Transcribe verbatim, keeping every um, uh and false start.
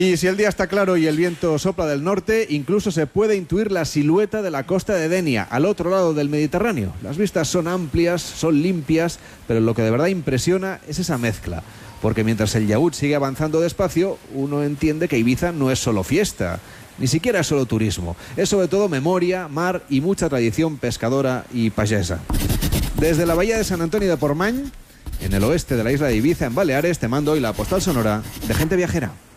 Y si el día está claro y el viento sopla del norte, incluso se puede intuir la silueta de la costa de Denia, al otro lado del Mediterráneo. Las vistas son amplias, son limpias, pero lo que de verdad impresiona es esa mezcla. Porque mientras el yaúd sigue avanzando despacio, uno entiende que Ibiza no es solo fiesta, ni siquiera es solo turismo. Es sobre todo memoria, mar y mucha tradición pescadora y payesa. Desde la bahía de San Antonio de Portmany, en el oeste de la isla de Ibiza, en Baleares, te mando hoy la postal sonora de Gente Viajera.